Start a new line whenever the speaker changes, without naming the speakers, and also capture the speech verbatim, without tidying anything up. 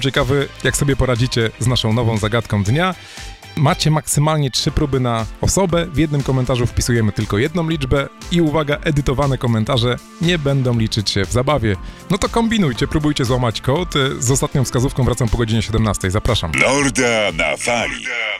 ciekawy, jak sobie poradzicie z naszą nową zagadką dnia. Macie maksymalnie trzy próby na osobę, w jednym komentarzu wpisujemy tylko jedną liczbę i uwaga, edytowane komentarze nie będą liczyć się w zabawie. No to kombinujcie, próbujcie złamać kod. Z ostatnią wskazówką wracam po godzinie siedemnastej. Zapraszam.
Norda na fali.